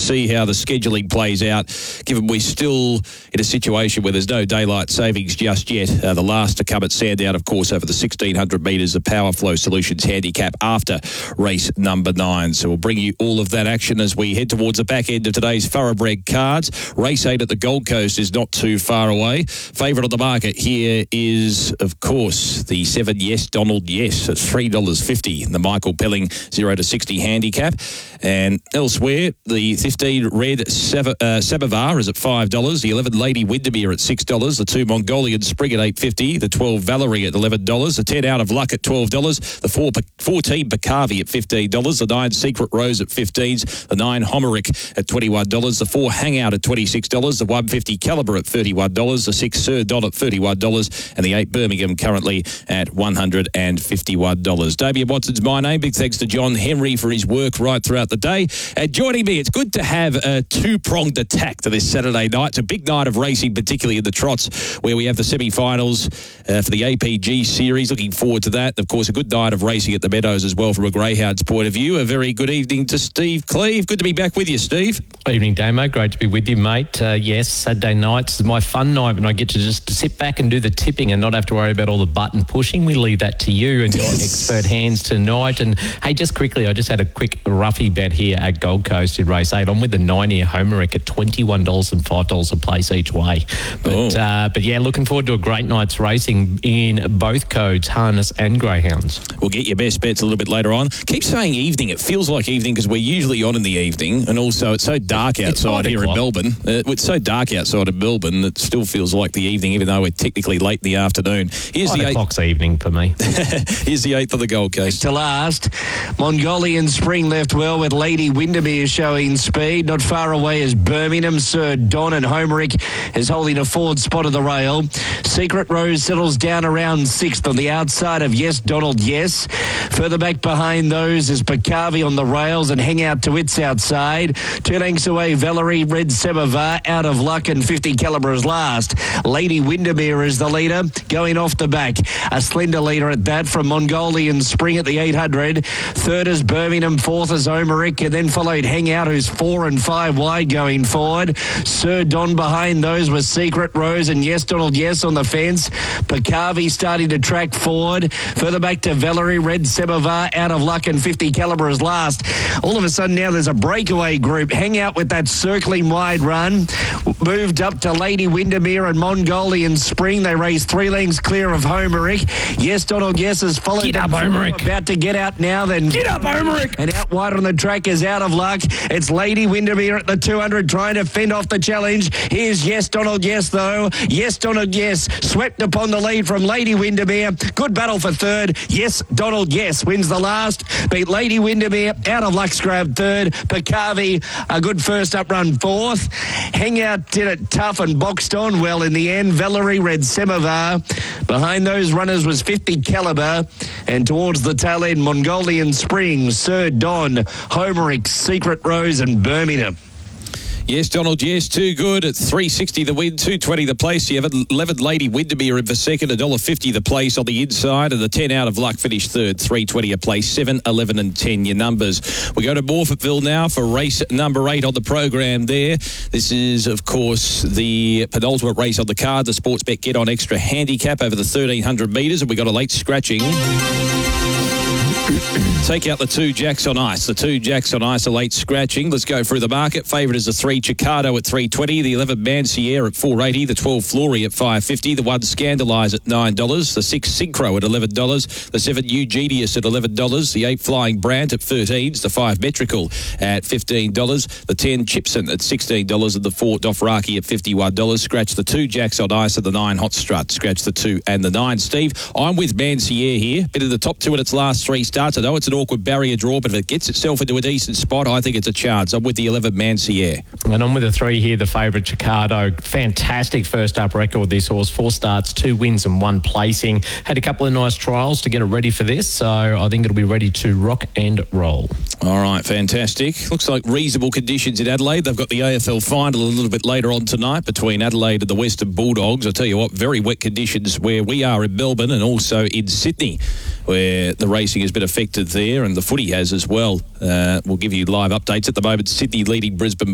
see how the scheduling plays out, given we're still in a situation where there's no daylight savings just yet. The last to come at Sandown, of course, over the 1,600 metres, the Power Flow Solutions handicap after race number 9. So we'll bring you all of that action as we head towards the back end of today's thoroughbred cards. Race 8 at the Gold Coast is not too far away. Favourite on the market here is, of course, the 7 Yes Donald Yes at $3.50. The Michael Pelling 0 to 60 handicap. And elsewhere, the 15 Red Sabavar is at $5. The 11 Lady Windermere at $6. The 2 Mongolian Spring at $8.50. The 12 Valerie at $11. The 10 Out of Luck at $12. The 14 Bakavi at $15. The 9 Secret Rose at $15. The 9 Homerick at $21. The 4 Hangout at $26. The 150 Calibre at $31. The 6 Sir Don at $31. And the 8 Birmingham currently at $151. Damian Watson's my name. Big thanks to John Henry for his work right throughout the day. Joining me, it's good to have a two-pronged attack to this Saturday night. It's a big night of racing, particularly in the trots, where we have the semi-finals for the APG Series. Looking forward to that. Of course, a good night of racing at the Meadows as well from a greyhound's point of view. A very good evening to Steve Cleve. Good to be back with you, Steve. Evening, Damo. Great to be with you, mate. Yes, Saturday nights is my fun night when I get to just sit back and do the tipping and not have to worry about all the button pushing. We leave that to you and your expert hands tonight. And, hey, just quickly, I just had a quick roughie bet here at Gold Coast in race 8. I'm with the 9-year Homerick at $21 and $5 a place each way. But yeah, looking forward to a great night's racing in both codes, harness and greyhounds. We'll get your best bets a little bit later on. Keep saying evening. It feels like evening because we're usually on in the evening, and also it's so dark outside here in Melbourne. It's so dark outside of Melbourne that it still feels like the evening, even though we're technically late in the afternoon. Here's 8 o'clock's evening for me. Here's the 8th of the Gold Coast. To last, Mongolian Spring left well with Lady Windermere showing speed. Not far away is Birmingham. Sir Don and Homerick is holding a forward spot of the rail. Secret Rose settles down around 6th on the outside of Yes Donald Yes. Further back behind those is Bakavi on the rails and Hangout to its outside. 2 lengths away, Valerie, Red Sabavar, Out of Luck and 50 Calibre is last. Lady Windermere is the leader, going off the back. A slender leader at that from Mongolian Spring at the 800. 3rd is Birmingham, 4th is Homerick, and then followed Hangout, who's 4 and 5 wide going forward. Sir Don behind those was Secret Rose and Yes Donald Yes on the fence. Bakavi starting to track forward. Further back to Valerie, Red Sabavar, Out of Luck and 50 Calibre is last. All of a sudden now there's a breakaway group. Hangout with that circling wide run. Moved up to Lady Windermere and Mongolian Spring. They raised 3 lengths clear of Homerick. Yes Donald Yes has followed. Get up, Homerick. About to get out now then. Get up, Homerick. And out wide on the track is Out of Luck. It's Lady Windermere at the 200 trying to fend off the challenge. Here's Yes Donald Yes though. Yes Donald Yes swept upon the lead from Lady Windermere. Good battle for 3rd. Yes Donald Yes wins the last. Beat Lady Windermere. Out of Luck's grabbed 3rd. Bakavi a good first up run 4th. Hangout did it tough and boxed on well in the end. Valerie, Red Sabavar. Behind those runners was 50 Calibre. And towards the tail end, Mongolian Spring, Sir Don, Homerick, Secret Rose and Birmingham. Yes, Donald, yes, too good at $3.60 the win, $2.20 the place. You have 11 Lady Windermere in for second, $1.50 the place on the inside, and the 10 Out of Luck finished third, $3.20 a place, 7, 11 and 10 your numbers. We go to Morphettville now for race number 8 on the program there. This is, of course, the penultimate race on the card, the Sportsbet Get On Extra handicap over the 1,300 metres, and we got a late scratching. Take out the 2 Jacks on Ice. The 2 Jacks on Ice are late scratching. Let's go through the market. Favourite is the 3 Chicado at $3.20, the 11 Manciere at $4.80, the 12 Flory at $5.50, the 1 Scandalise at $9, the 6 Synchro at $11, the 7 Eugenius at $11, the 8 Flying Brant at $13, the 5 Metrical at $15, the 10 Chipson at $16, and the 4 Dothraki at $51. Scratch the 2 Jacks on Ice and the 9 Hot Strut. Scratch the 2 and the 9. Steve, I'm with Manciere here. Been in the top 2 in its last 3 starts. I know it's an awkward barrier draw, but if it gets itself into a decent spot, I think it's a chance. I'm with the 11 Manciere. And I'm with the 3 here, the favourite Chicado. Fantastic first up record, this horse. 4 starts, 2 wins and 1 placing. Had a couple of nice trials to get it ready for this, so I think it'll be ready to rock and roll. All right, fantastic. Looks like reasonable conditions in Adelaide. They've got the AFL final a little bit later on tonight between Adelaide and the Western Bulldogs. I'll tell you what, very wet conditions where we are in Melbourne and also in Sydney, where the racing has been affected there and the footy has as well. We'll give you live updates at the moment. Sydney leading Brisbane